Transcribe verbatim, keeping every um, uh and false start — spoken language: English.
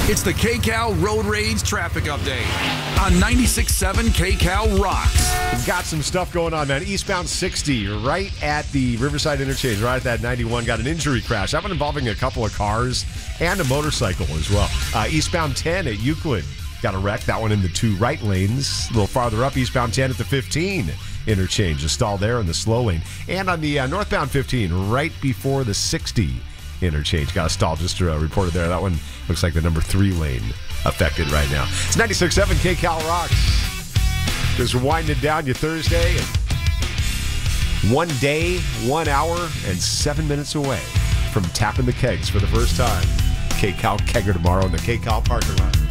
It's the KCal Road Rage Traffic Update on ninety-six point seven KCal Rocks. We've got some stuff going on, man. Eastbound sixty, right at the Riverside Interchange, right at that ninety-one, got an injury crash. That one involving a couple of cars and a motorcycle as well. Uh, eastbound ten at Euclid got a wreck. That one in the two right lanes. A little farther up, eastbound ten at the fifteen interchange. A stall there in the slow lane. And on the uh, northbound fifteen, right before the sixty interchange. Got a stall just uh, reported there. That one looks like the number three lane affected right now. It's ninety-six point seven KCal Rocks. Just winding down your Thursday. And one day, one hour, and seven minutes away from tapping the kegs for the first time. KCal Kegger tomorrow in the KCal parking lot.